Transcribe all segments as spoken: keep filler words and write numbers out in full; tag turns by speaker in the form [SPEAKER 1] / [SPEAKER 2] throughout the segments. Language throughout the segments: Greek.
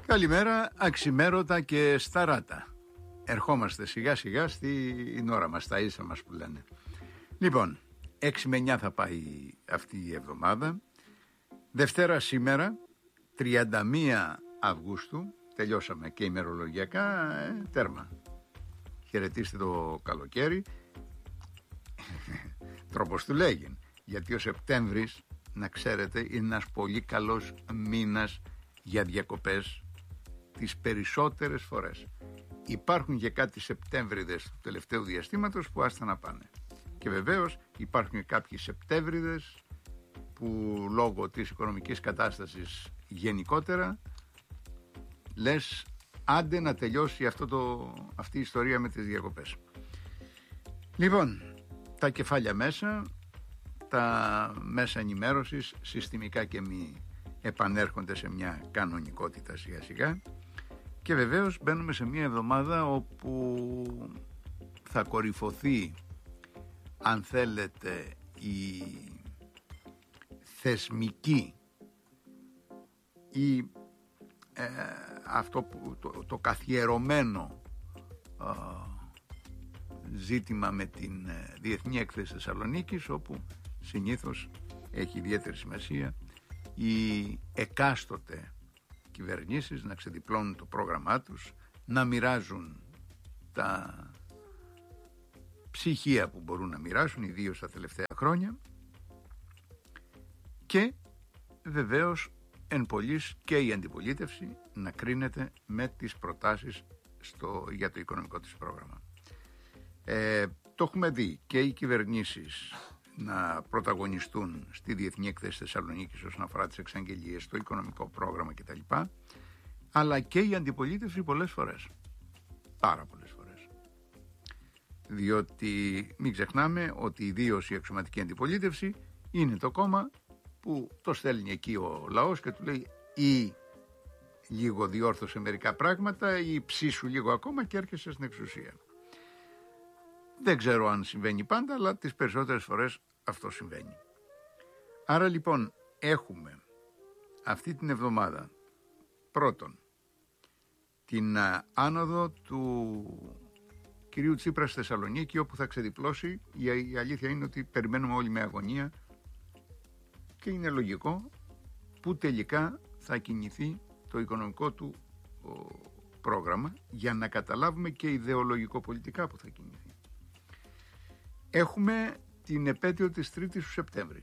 [SPEAKER 1] Καλημέρα, αξιμέρωτα και σταράτα. Ερχόμαστε σιγά σιγά στην ώρα μας, στα ίσα μας που λένε. Λοιπόν, έξι με εννιά θα πάει αυτή η εβδομάδα. Δευτέρα σήμερα, τριάντα μία Αυγούστου, τελειώσαμε και ημερολογιακά, ε, τέρμα. Χαιρετίστε το καλοκαίρι. Τρόπος του λέγει, γιατί ο Σεπτέμβρης, να ξέρετε, είναι ένας πολύ καλός μήνας για διακοπές τις περισσότερες φορές. Υπάρχουν και κάτι Σεπτέμβριδες του τελευταίου διαστήματος που άστα να πάνε. Και βεβαίως υπάρχουν και κάποιοι Σεπτέμβριδες που λόγω της οικονομικής κατάστασης γενικότερα λες άντε να τελειώσει αυτό το, αυτή η ιστορία με τις διακοπές. Λοιπόν, τα κεφάλια μέσα, τα μέσα ενημέρωσης συστημικά και μη επανέρχονται σε μια κανονικότητα σιγά σιγά και βεβαίως μπαίνουμε σε μια εβδομάδα όπου θα κορυφωθεί, αν θέλετε, η θεσμική ή ε, αυτό που, το, το καθιερωμένο ε, ζήτημα με την ε, Διεθνή Έκθεση Θεσσαλονίκης, όπου συνήθως έχει ιδιαίτερη σημασία οι εκάστοτε κυβερνήσεις να ξεδιπλώνουν το πρόγραμμά τους, να μοιράζουν τα ψυχία που μπορούν να μοιράσουν, ιδίως τα τελευταία χρόνια, και βεβαίως εν πολλοίς και η αντιπολίτευση να κρίνεται με τις προτάσεις στο, για το οικονομικό της πρόγραμμα. Ε, το έχουμε δει και οι κυβερνήσεις να πρωταγωνιστούν στη Διεθνή Έκθεση Θεσσαλονίκης όσον αφορά τις εξαγγελίες, το οικονομικό πρόγραμμα κτλ. Αλλά και η αντιπολίτευση πολλές φορές. Πάρα πολλές φορές. Διότι μην ξεχνάμε ότι ιδίως η αξιωματική αντιπολίτευση είναι το κόμμα που το στέλνει εκεί ο λαός και του λέει ή λίγο διόρθωσε μερικά πράγματα ή ψήσου λίγο ακόμα και έρχεσαι στην εξουσία. Δεν ξέρω αν συμβαίνει πάντα, αλλά τις περισσότερες φορές αυτό συμβαίνει. Άρα λοιπόν έχουμε αυτή την εβδομάδα πρώτον την άνοδο του κυρίου Τσίπρα στη Θεσσαλονίκη, όπου θα ξεδιπλώσει. Η αλήθεια είναι ότι περιμένουμε όλοι με αγωνία και είναι λογικό που τελικά θα κινηθεί το οικονομικό του πρόγραμμα, για να καταλάβουμε και ιδεολογικό πολιτικά που θα κινηθεί. Έχουμε την επέτειο της τρίτης του Σεπτέμβρη,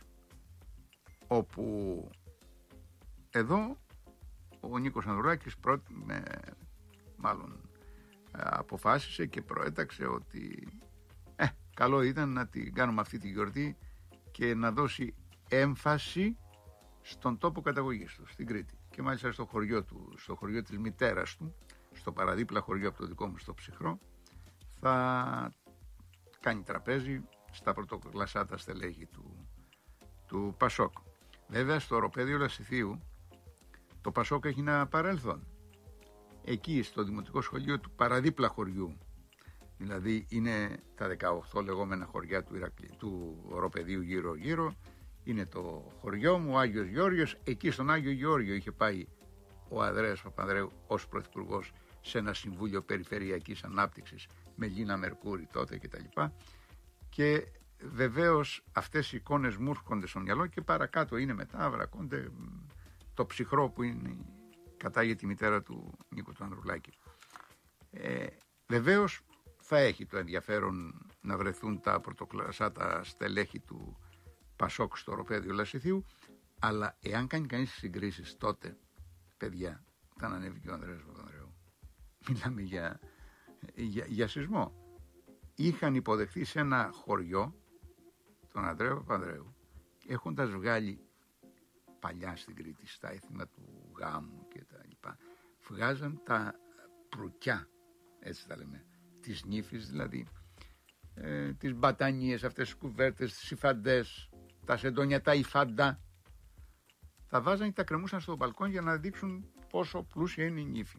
[SPEAKER 1] όπου εδώ ο Νίκος Ανδρουλάκης πρώτη, με, μάλλον αποφάσισε και προέταξε ότι ε, καλό ήταν να την κάνουμε αυτή τη γιορτή και να δώσει έμφαση στον τόπο καταγωγής του, στην Κρήτη, και μάλιστα στο χωριό του, στο χωριό της μητέρας του, στο παραδίπλα χωριό από το δικό μου στο Ψυχρό, θα κάνει τραπέζι στα πρωτοκλασσάτα στελέχη του, του Πασόκ. Βέβαια στο οροπέδιο Λασιθίου το Πασόκ έχει ένα παρέλθον. Εκεί στο δημοτικό σχολείο του παραδίπλα χωριού, δηλαδή είναι τα δεκαοκτώ λεγόμενα χωριά του, Ηρακλή, του οροπεδίου γύρω γύρω, είναι το χωριό μου, ο Άγιος Γεώργιος. Εκεί στον Άγιο Γεώργιο είχε πάει ο Ανδρέας Παπανδρέου ως πρωθυπουργός σε ένα συμβούλιο περιφερειακής ανάπτυξης με Λίνα Μερκούρη τότε κτλ. Και βεβαίως αυτές οι εικόνες μου έρχονται στο μυαλό, και παρακάτω είναι μετά βρακώνται το Ψυχρό που είναι κατάγεται τη μητέρα του Νίκου του Ανδρουλάκη. Ε, βεβαίως θα έχει το ενδιαφέρον να βρεθούν τα πρωτοκλασσάτα στελέχη του Πασόκ στο οροπέδιο Λασιθίου, αλλά εάν κάνει κανείς συγκρίσεις, τότε, παιδιά, όταν ανέβηκε ο Ανδρέας Παπανδρέου, μιλάμε για, για, για σεισμό. Είχαν υποδεχθεί σε ένα χωριό τον Ανδρέα Παπανδρέου, έχοντας βγάλει παλιά στην Κρήτη στα έθιμα του γάμου και τα λοιπά, βγάζαν τα προυκιά, έτσι τα λέμε, τις νύφης δηλαδή, ε, τις μπατανίες, αυτές τις κουβέρτες, τις υφαντές, τα σεντόνια, τα υφαντά, τα βάζαν και τα κρεμούσαν στο μπαλκόν για να δείξουν πόσο πλούσια είναι η νύφη.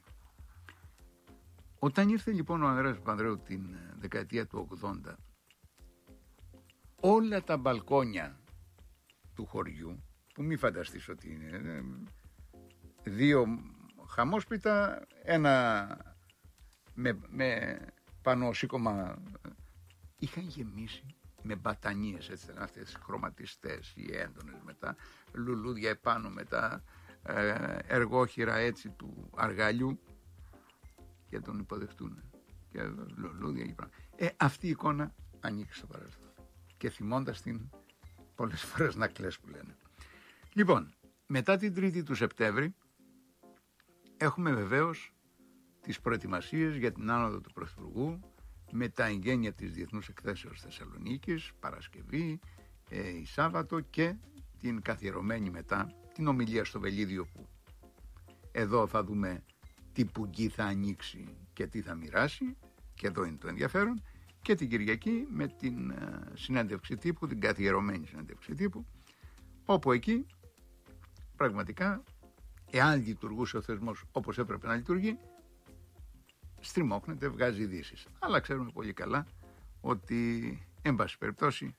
[SPEAKER 1] Όταν ήρθε λοιπόν ο Ανδρέας Παπανδρέου την δεκαετία του ογδόντα, όλα τα μπαλκόνια του χωριού, που μη φανταστείς ότι είναι δύο χαμόσπιτα, ένα με, με πάνω σήκωμα είχαν γεμίσει με μπατανίες, έτσι, αυτές χρωματιστές ή έντονες, μετά λουλούδια επάνω, μετά ε, εργόχειρα έτσι του αργαλιού και τον υποδεχτούν και λουλούδια και πάνω. Ε, αυτή η εικόνα ανήκει στο παρελθόν και θυμώντας την πολλές φορές να κλαις, που λένε. Λοιπόν, μετά την τρίτη του Σεπτέμβρη έχουμε βεβαίως τις προετοιμασίες για την άνοδο του Πρωθυπουργού με τα εγγένεια της Διεθνούς Εκθέσεως Θεσσαλονίκης, Παρασκευή, ε, η Σάββατο, και την καθιερωμένη μετά την ομιλία στο Βελίδιο, που εδώ θα δούμε τι πουγγί θα ανοίξει και τι θα μοιράσει, και εδώ είναι το ενδιαφέρον, και την Κυριακή με την ε, συνέντευξη τύπου, την καθιερωμένη συνέντευξη τύπου, όπου εκεί πραγματικά, εάν λειτουργούσε ο θεσμός όπως έπρεπε να λειτουργεί, στριμώχνεται, βγάζει ειδήσεις. Αλλά ξέρουμε πολύ καλά ότι, εν πάση περιπτώσει,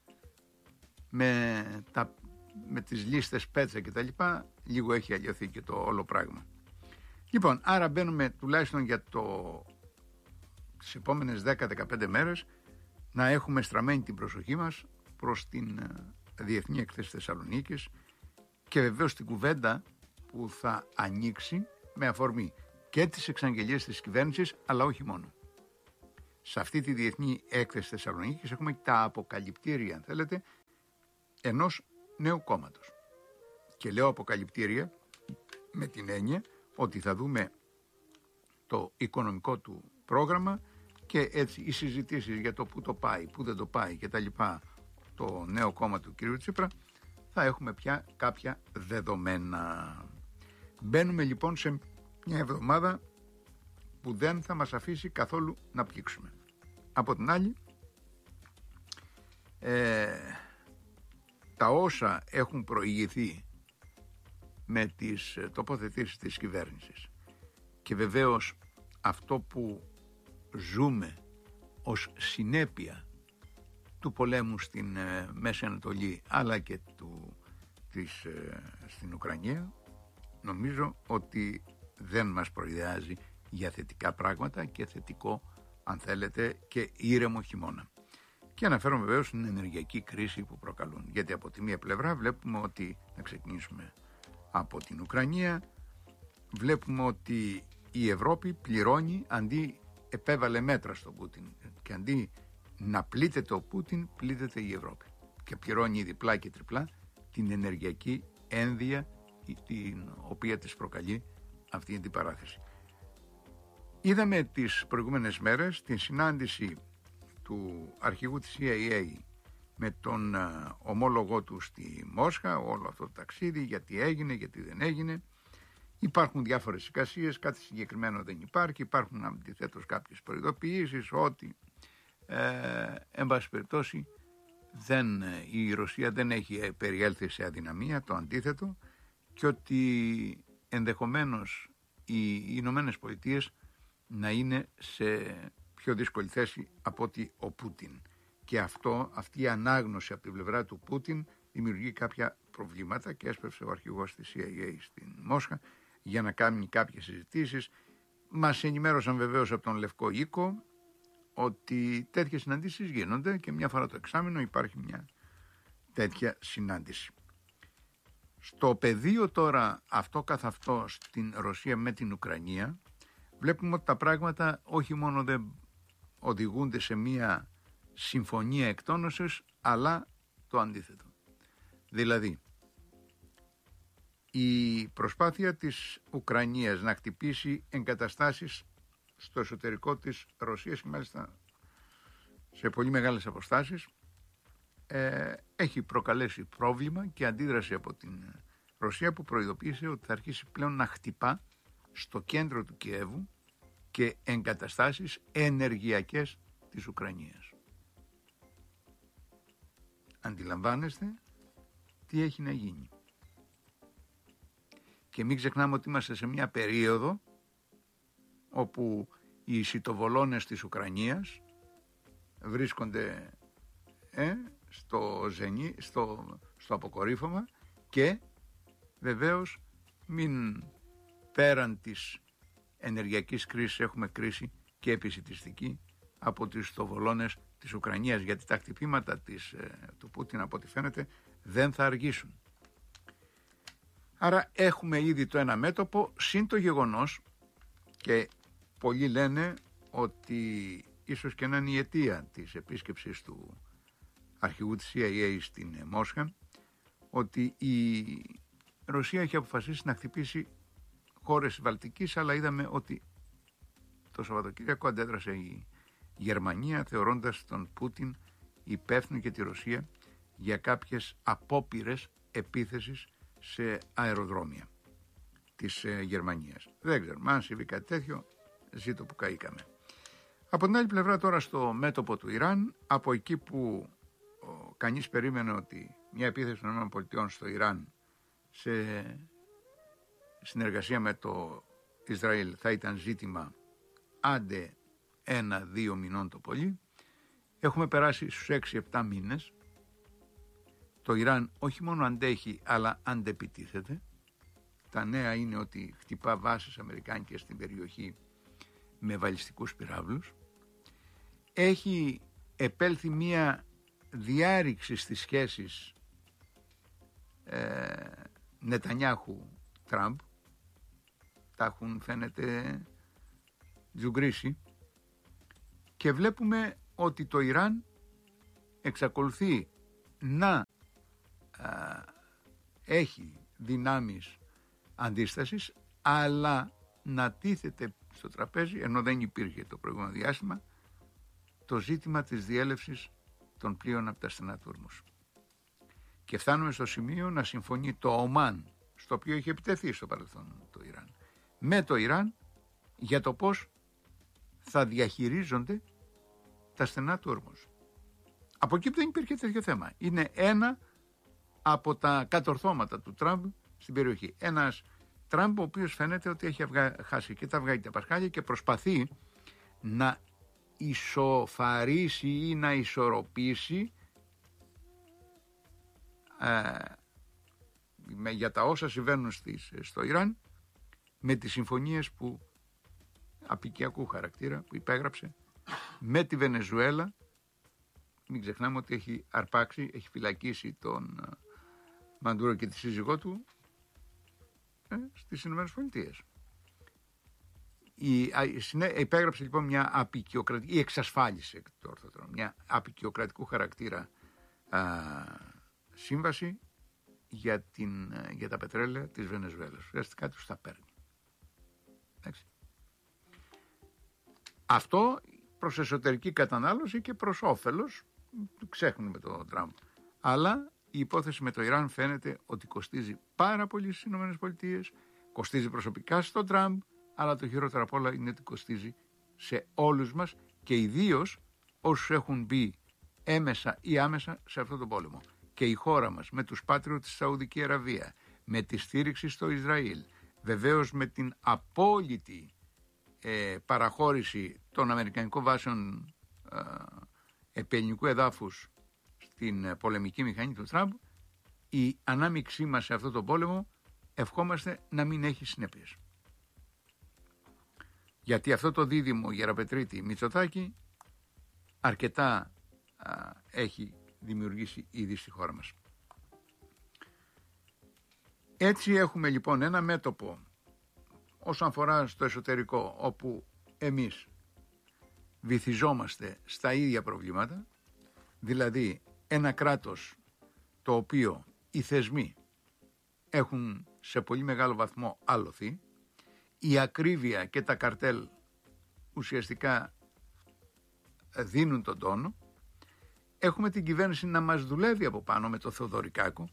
[SPEAKER 1] με, τα, με τις λίστες πέτσα και τα λοιπά, λίγο έχει αλλοιωθεί και το όλο πράγμα. Λοιπόν, άρα μπαίνουμε τουλάχιστον για το, τις επόμενες δέκα με δεκαπέντε μέρες να έχουμε στραμμένη την προσοχή μας προς την Διεθνή Έκθεση Θεσσαλονίκης και βεβαίως την κουβέντα που θα ανοίξει με αφορμή και τις εξαγγελίες της κυβέρνησης, αλλά όχι μόνο. Σε αυτή τη Διεθνή Έκθεση Θεσσαλονίκης έχουμε τα αποκαλυπτήρια, αν θέλετε, ενός νέου κόμματος. Και λέω αποκαλυπτήρια με την έννοια ότι θα δούμε το οικονομικό του πρόγραμμα και έτσι οι συζητήσεις για το πού το πάει, πού δεν το πάει και τα λοιπά, το νέο κόμμα του κ. Τσίπρα, θα έχουμε πια κάποια δεδομένα. Μπαίνουμε λοιπόν σε μια εβδομάδα που δεν θα μας αφήσει καθόλου να πλήξουμε. Από την άλλη, ε, τα όσα έχουν προηγηθεί με τις τοποθετήσεις της κυβέρνησης και βεβαίως αυτό που ζούμε ως συνέπεια του πολέμου στην ε, Μέση Ανατολή, αλλά και του, της, ε, στην Ουκρανία, νομίζω ότι δεν μας προειδεάζει για θετικά πράγματα και θετικό, αν θέλετε, και ήρεμο χειμώνα. Και αναφέρομαι βεβαίως στην ενεργειακή κρίση που προκαλούν. Γιατί από τη μία πλευρά βλέπουμε ότι, να ξεκινήσουμε από την Ουκρανία, βλέπουμε ότι η Ευρώπη πληρώνει, αντί επέβαλε μέτρα στον Πούτιν και αντί να πλήττεται ο Πούτιν, πλήττεται η Ευρώπη. Και πληρώνει διπλά και τριπλά την ενεργειακή ένδια, την οποία της προκαλεί αυτή η αντιπαράθεση. Είδαμε τις προηγούμενες μέρες την συνάντηση του αρχηγού της σι άι έι με τον ομόλογό του στη Μόσχα, όλο αυτό το ταξίδι, γιατί έγινε, γιατί δεν έγινε. Υπάρχουν διάφορες εικασίες, κάτι συγκεκριμένο δεν υπάρχει, υπάρχουν αντιθέτως κάποιες προειδοποιήσεις ότι ε, εν πάση περιπτώσει δεν, η Ρωσία δεν έχει περιέλθει σε αδυναμία, το αντίθετο, και ότι ενδεχομένως οι Ηνωμένες Πολιτείες να είναι σε πιο δύσκολη θέση από ότι ο Πούτιν. Και αυτό, αυτή η ανάγνωση από την πλευρά του Πούτιν δημιουργεί κάποια προβλήματα και έσπευσε ο αρχηγός της σι άι έι στην Μόσχα για να κάνει κάποιες συζητήσεις. Μας ενημέρωσαν βεβαίως από τον Λευκό Οίκο ότι τέτοιες συναντήσεις γίνονται και μια φορά το εξάμηνο υπάρχει μια τέτοια συνάντηση. Στο πεδίο τώρα αυτό καθ' αυτό στην Ρωσία με την Ουκρανία βλέπουμε ότι τα πράγματα όχι μόνο δεν οδηγούνται σε μια συμφωνία εκτόνωσης, αλλά το αντίθετο. Δηλαδή, η προσπάθεια της Ουκρανίας να χτυπήσει εγκαταστάσεις στο εσωτερικό της Ρωσίας και μάλιστα σε πολύ μεγάλες αποστάσεις ε, έχει προκαλέσει πρόβλημα και αντίδραση από την Ρωσία, που προειδοποίησε ότι θα αρχίσει πλέον να χτυπά στο κέντρο του Κιέβου και εγκαταστάσεις ενεργειακές της Ουκρανίας. Αντιλαμβάνεστε τι έχει να γίνει. Και μην ξεχνάμε ότι είμαστε σε μια περίοδο όπου οι σιτοβολώνες της Ουκρανίας βρίσκονται ε, στο, ζενί, στο, στο αποκορύφωμα και βεβαίως μην πέραν της ενεργειακής κρίσης έχουμε κρίση και επισιτιστική από τις στοβολώνες της Ουκρανίας, γιατί τα χτυπήματα της, του Πούτιν από ό,τι φαίνεται δεν θα αργήσουν. Άρα έχουμε ήδη το ένα μέτωπο, συν το γεγονός, και πολλοί λένε ότι ίσως και να είναι η αιτία της επίσκεψης του αρχηγού της σι άι έι στην Μόσχα, ότι η Ρωσία έχει αποφασίσει να χτυπήσει χώρες της Βαλτικής, αλλά είδαμε ότι το Σαββατοκύριακο αντέδρασε η Γερμανία, θεωρώντας τον Πούτιν υπεύθυνο και τη Ρωσία για κάποιες απόπειρες επίθεσης σε αεροδρόμια της ε, Γερμανίας. Δεν ξέρουμε αν συμβεί κάτι τέτοιο, ζήτω που καήκαμε. Από την άλλη πλευρά τώρα στο μέτωπο του Ιράν, από εκεί που ο, κανείς περίμενε ότι μια επίθεση των ΗΠΑ στο Ιράν σε συνεργασία με το Ισραήλ θα ήταν ζήτημα άντε ένα-δύο μηνών το πολύ, έχουμε περάσει στους έξι επτά μήνες. Το Ιράν όχι μόνο αντέχει, αλλά αντεπιτίθεται. Τα νέα είναι ότι χτυπά βάσεις αμερικάνικες στην περιοχή με βαλιστικούς πυράβλους. Έχει επέλθει μία διάρρηξη στις σχέσεις ε, Νετανιάχου-Τραμπ. Τα έχουν φαίνεται τζουγκρίσει και βλέπουμε ότι το Ιράν εξακολουθεί να α, έχει δυνάμεις αντίστασης, αλλά να τίθεται στο τραπέζι, ενώ δεν υπήρχε το προηγούμενο διάστημα, το ζήτημα της διέλευσης των πλοίων από τα στενά του Ορμούς. Και φτάνουμε στο σημείο να συμφωνεί το Ομάν, στο οποίο είχε επιτεθεί στο παρελθόν το Ιράν, με το Ιράν για το πώς θα διαχειρίζονται τα στενά του Ορμούς. Από εκεί που δεν υπήρχε τέτοιο θέμα. Είναι ένα από τα κατορθώματα του Τραμπ στην περιοχή. Ένας Τραμπ ο οποίος φαίνεται ότι έχει αυγά, χάσει και τα αυγά και τα πασχάλια και προσπαθεί να ισοφαρίσει ή να ισορροπήσει ε, με, για τα όσα συμβαίνουν στις, στο Ιράν με τις συμφωνίες που απικιακού χαρακτήρα που υπέγραψε με τη Βενεζουέλα. Μην ξεχνάμε ότι έχει αρπάξει, έχει φυλακίσει τον Μαντούρο και τη σύζυγό του ε, στις Ηνωμένες Πολιτείες. Η, υπέγραψε λοιπόν μια απικιοκρατική, ή εξασφάλισε το ορθότερο, μια απικιοκρατικού χαρακτήρα α, σύμβαση για, την, για τα πετρέλαια της Βενεζουέλας. Ουσιαστικά τους τα παίρνει. Εντάξει. Αυτό προς εσωτερική κατανάλωση και προς όφελος, ξέχνουμε το Τραμπ. Αλλά η υπόθεση με το Ιράν φαίνεται ότι κοστίζει πάρα πολύ στις ΗΠΑ, κοστίζει προσωπικά στον Τραμπ, αλλά το χειρότερο απ' όλα είναι ότι κοστίζει σε όλους μας και ιδίως όσους έχουν μπει έμεσα ή άμεσα σε αυτόν τον πόλεμο. Και η χώρα μας με τους πάτριους της Σαουδική Αραβία, με τη στήριξη στο Ισραήλ, βεβαίως με την απόλυτη ε, παραχώρηση των αμερικανικών βάσεων ε, επελληνικού εδάφους στην πολεμική μηχανή του Τραμπ, η ανάμειξή μας σε αυτόν τον πόλεμο ευχόμαστε να μην έχει συνέπειες. Γιατί αυτό το δίδυμο Γεραπετρίτη Μητσοτάκη αρκετά α, έχει δημιουργήσει ήδη στη χώρα μας. Έτσι έχουμε λοιπόν ένα μέτωπο όσον αφορά στο εσωτερικό, όπου εμείς βυθιζόμαστε στα ίδια προβλήματα, δηλαδή ένα κράτος το οποίο οι θεσμοί έχουν σε πολύ μεγάλο βαθμό άλωθει, η ακρίβεια και τα καρτέλ ουσιαστικά δίνουν τον τόνο, έχουμε την κυβέρνηση να μας δουλεύει από πάνω με το Θεοδωρικάκο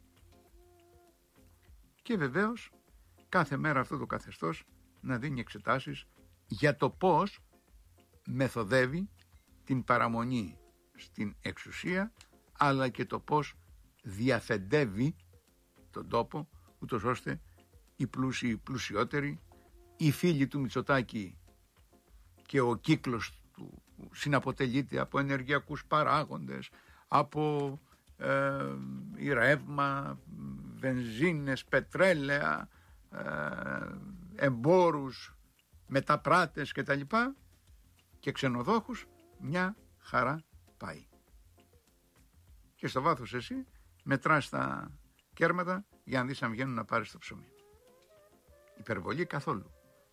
[SPEAKER 1] και βεβαίως κάθε μέρα αυτό το καθεστώς να δίνει εξετάσεις για το πώς μεθοδεύει την παραμονή στην εξουσία, αλλά και το πώς διαφεντεύει τον τόπο, ούτως ώστε οι πλούσιοι, οι πλουσιότεροι, οι φίλοι του Μητσοτάκη και ο κύκλος του συναποτελείται από ενεργειακούς παράγοντες, από ε, ρεύμα, βενζίνες, πετρέλαια, ε, εμπόρους, μεταπράτες και τα λοιπά και ξενοδόχους, μια χαρά πάει. Και στο βάθος εσύ μετράς τα κέρματα για να δεις αν βγαίνουν να πάρεις το ψωμί. Υπερβολή καθόλου.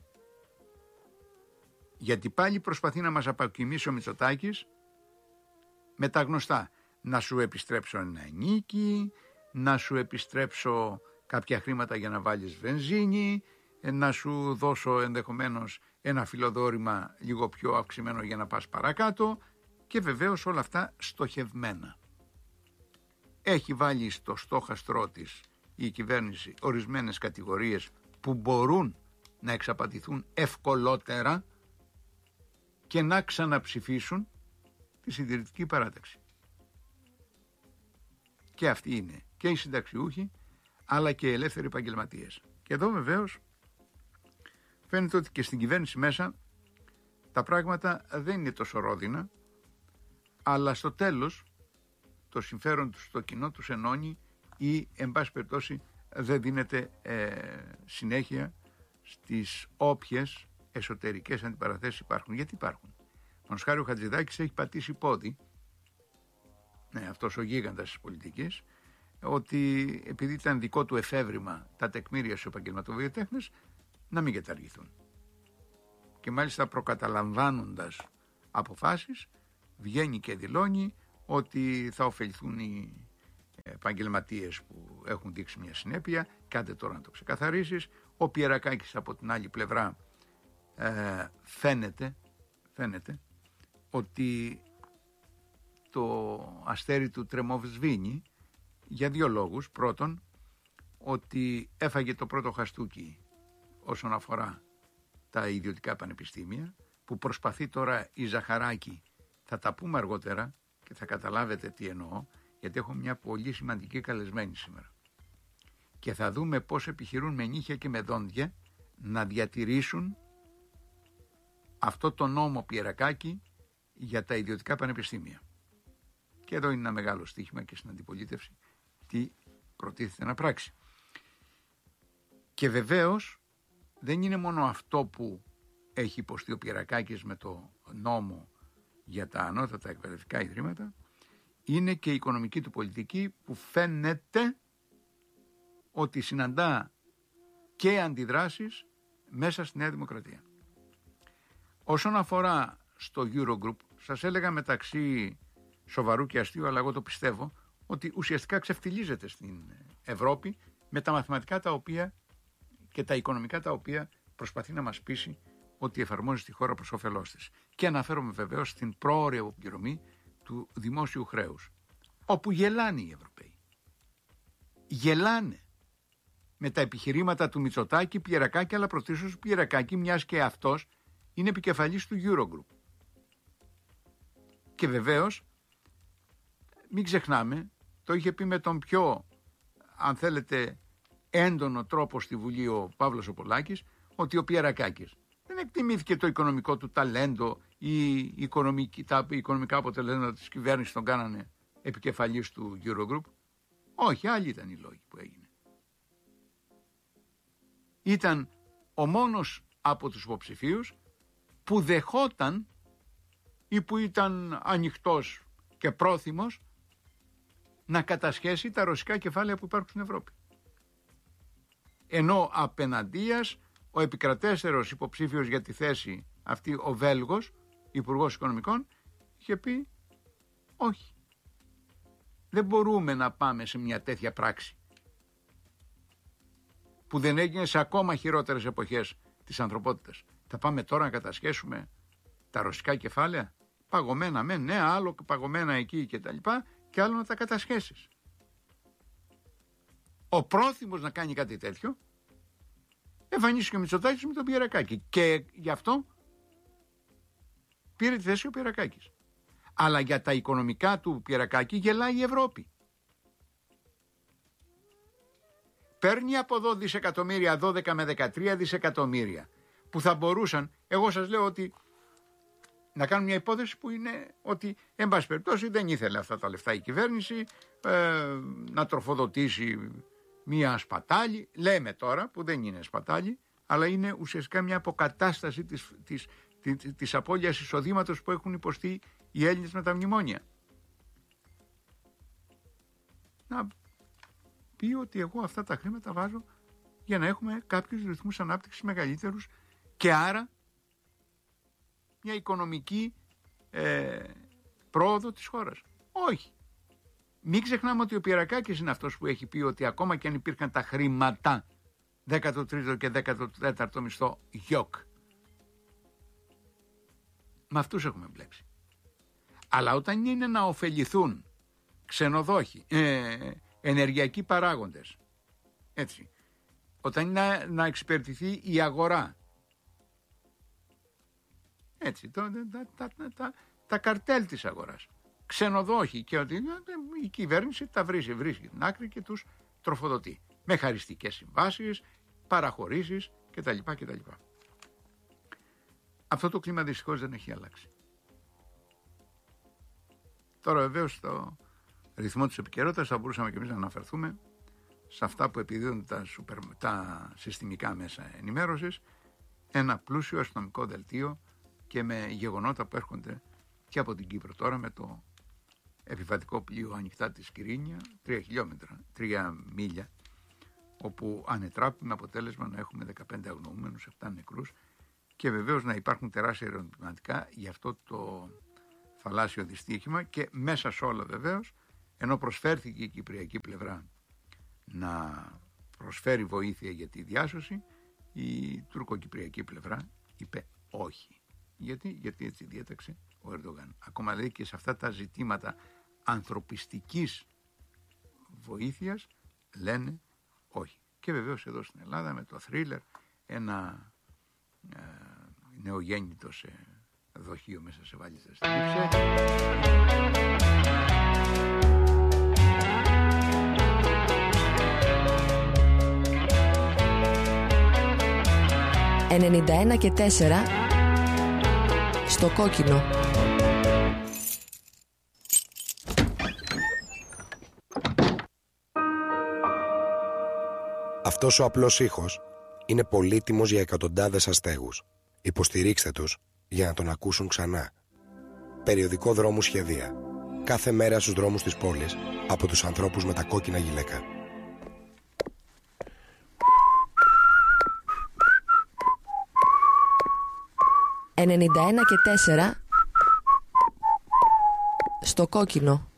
[SPEAKER 1] Γιατί πάλι προσπαθεί να μας αποκοιμήσει ο Μητσοτάκης με τα γνωστά. Να σου επιστρέψω ένα ενίκη, να σου επιστρέψω κάποια χρήματα για να βάλεις βενζίνη, να σου δώσω ενδεχομένως ένα φιλοδόρημα λίγο πιο αυξημένο για να πας παρακάτω και βεβαίως όλα αυτά στοχευμένα. Έχει βάλει στο στόχαστρό της η κυβέρνηση ορισμένες κατηγορίες που μπορούν να εξαπατηθούν ευκολότερα και να ξαναψηφίσουν τη συντηρητική παράταξη. Και αυτοί είναι και οι συνταξιούχοι αλλά και οι ελεύθεροι επαγγελματίες. Και εδώ βεβαίως φαίνεται ότι και στην κυβέρνηση μέσα τα πράγματα δεν είναι τόσο ρόδινα, αλλά στο τέλος το συμφέρον τους, το κοινό τους ενώνει ή εν πάση περιπτώσει δεν δίνεται ε, συνέχεια στις όποιες εσωτερικές αντιπαραθέσεις υπάρχουν. Γιατί υπάρχουν. Μόνος χάρη ο Χατζηδάκης έχει πατήσει πόδι, ναι, αυτός ο γίγαντας της πολιτικής, ότι επειδή ήταν δικό του εφεύρημα τα τεκμήρια στους επαγγελματοβιοτέχνες να μην καταργηθούν. Και μάλιστα προκαταλαμβάνοντας αποφάσεις βγαίνει και δηλώνει ότι θα ωφεληθούν οι επαγγελματίες που έχουν δείξει μια συνέπεια. Κάντε τώρα να το ξεκαθαρίσεις. Ο Πιερακάκης από την άλλη πλευρά ε, φαίνεται, φαίνεται ότι το αστέρι του τρεμοβσβήνει για δύο λόγους. Πρώτον, ότι έφαγε το πρώτο χαστούκι όσον αφορά τα ιδιωτικά πανεπιστήμια, που προσπαθεί τώρα η Ζαχαράκη, θα τα πούμε αργότερα και θα καταλάβετε τι εννοώ, γιατί έχω μια πολύ σημαντική καλεσμένη σήμερα. Και θα δούμε πώς επιχειρούν με νύχια και με δόντια να διατηρήσουν αυτό το νόμο Πιερακάκη για τα ιδιωτικά πανεπιστήμια. Και εδώ είναι ένα μεγάλο στοίχημα και στην αντιπολίτευση τι προτίθεται να πράξει. Και βεβαίως δεν είναι μόνο αυτό που έχει υποστεί ο Πιερακάκης με το νόμο για τα ανώτατα εκπαιδευτικά ιδρύματα, είναι και η οικονομική του πολιτική που φαίνεται ότι συναντά και αντιδράσεις μέσα στη Νέα Δημοκρατία. Όσον αφορά στο Eurogroup, σας έλεγα μεταξύ σοβαρού και αστείου, αλλά εγώ το πιστεύω, ότι ουσιαστικά ξεφτιλίζεται στην Ευρώπη με τα μαθηματικά τα οποία και τα οικονομικά τα οποία προσπαθεί να μας πείσει ότι εφαρμόζει στη χώρα προς όφελός της. Και αναφέρομαι βεβαίως στην πρόωρη αποπληρωμή του δημόσιου χρέους, όπου γελάνε οι Ευρωπαίοι. Γελάνε με τα επιχειρήματα του Μητσοτάκη, Πιερακάκη, αλλά πρωτίστως Πιερακάκη, μιας και αυτός είναι επικεφαλής του Eurogroup. Και βεβαίως, μην ξεχνάμε, το είχε πει με τον πιο, αν θέλετε, έντονο τρόπο στη Βουλή ο Παύλος ο Πολάκης, ότι ο Πιερακάκης δεν εκτιμήθηκε το οικονομικό του ταλέντο ή οικονομική, τα οικονομικά αποτελέσματα της κυβέρνησης τον κάνανε επικεφαλής του Eurogroup. Όχι, άλλοι ήταν οι λόγοι που έγινε. Ήταν ο μόνος από τους υποψηφίους που δεχόταν ή που ήταν ανοιχτός και πρόθυμος να κατασχέσει τα ρωσικά κεφάλαια που υπάρχουν στην Ευρώπη. Ενώ απέναντίας ο επικρατέστερος υποψήφιος για τη θέση αυτή, ο Βέλγος Υπουργός Οικονομικών, είχε πει όχι. Δεν μπορούμε να πάμε σε μια τέτοια πράξη που δεν έγινε σε ακόμα χειρότερες εποχές της ανθρωπότητας. Θα πάμε τώρα να κατασχέσουμε τα ρωσικά κεφάλαια, παγωμένα με, ναι, άλλο παγωμένα εκεί και τα λοιπά, και άλλο να τα κατασχέσεις. Ο πρόθυμος να κάνει κάτι τέτοιο εμφανίστηκε ο Μητσοτάκης με τον Πιερακάκη και γι' αυτό πήρε τη θέση ο Πιερακάκης. Αλλά για τα οικονομικά του Πιερακάκη γελάει η Ευρώπη. Παίρνει από εδώ δισεκατομμύρια, δώδεκα με δεκατρία δισεκατομμύρια, που θα μπορούσαν, εγώ σας λέω ότι να κάνουν μια υπόθεση που είναι ότι εν πάση περιπτώσει δεν ήθελε αυτά τα λεφτά η κυβέρνηση, ε, να τροφοδοτήσει μια σπατάλη, λέμε τώρα που δεν είναι σπατάλη, αλλά είναι ουσιαστικά μια αποκατάσταση της, της, της, της απώλειας εισοδήματος που έχουν υποστεί οι Έλληνες με τα μνημόνια. Να πει ότι εγώ αυτά τα χρήματα βάζω για να έχουμε κάποιους ρυθμούς ανάπτυξης μεγαλύτερους και άρα μια οικονομική ε, πρόοδο της χώρας. Όχι. Μην ξεχνάμε ότι ο Πιερακάκης είναι αυτός που έχει πει ότι ακόμα και αν υπήρχαν τα χρήματα δέκατο τρίτο και δέκατο τέταρτο μισθό γιοκ, με αυτούς έχουμε μπλέξει. Αλλά όταν είναι να ωφεληθούν ξενοδόχοι, ε, ενεργειακοί παράγοντες, έτσι, όταν είναι να, να εξυπηρετηθεί η αγορά, έτσι, το, τα, τα, τα, τα, τα καρτέλ της αγοράς, ξενοδόχοι, και ότι η κυβέρνηση τα βρίσκει, βρίσκει την άκρη και τους τροφοδοτεί με χαριστικές συμβάσεις, παραχωρήσεις κτλ. κτλ. Αυτό το κλίμα δυστυχώς δεν έχει αλλάξει. Τώρα βεβαίως στο ρυθμό της επικαιρότητας θα μπορούσαμε και εμείς να αναφερθούμε σε αυτά που επιδίδουν τα, σούπερ, τα συστημικά μέσα ενημέρωσης, ένα πλούσιο αστυνομικό δελτίο και με γεγονότα που έρχονται και από την Κύπρο τώρα, με το επιβατικό πλοίο ανοιχτά της Κυρίνια, τρία χιλιόμετρα, τρία μίλια, όπου ανετράπη με αποτέλεσμα να έχουμε δεκαπέντε αγνοούμενους, επτά νεκρούς και βεβαίως να υπάρχουν τεράστια ερωτηματικά για αυτό το θαλάσσιο δυστύχημα, και μέσα σε όλα βεβαίως, ενώ προσφέρθηκε η κυπριακή πλευρά να προσφέρει βοήθεια για τη διάσωση, η τουρκοκυπριακή πλευρά είπε όχι. Γιατί, γιατί έτσι διέταξε ο Ερντογάν. Ακόμα λέει και σε αυτά τα ζητήματα ανθρωπιστικής βοήθειας λένε όχι. Και βεβαίως εδώ στην Ελλάδα με το θρίλερ, ένα ε, νεογέννητο σε δοχείο μέσα σε βαλίτσες στην Ήψε.
[SPEAKER 2] ενενήντα ένα και τέσσερα στο κόκκινο.
[SPEAKER 3] Αυτός ο απλός ήχος είναι πολύτιμος για εκατοντάδες αστέγους. Υποστηρίξτε τους για να τον ακούσουν ξανά. Περιοδικό Δρόμου Σχεδία. Κάθε μέρα στους δρόμους της πόλης από τους ανθρώπους με τα κόκκινα γυλαίκα.
[SPEAKER 2] ενενήντα ένα και τέσσερα στο κόκκινο.